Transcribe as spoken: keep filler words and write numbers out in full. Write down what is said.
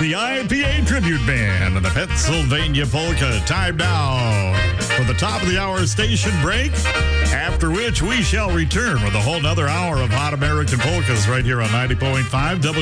the I P A Tribute Band and the Pennsylvania Polka. Time now for the top of the hour station break, after which we shall return with a whole nother hour of Hot American Polkas right here on ninety point five W.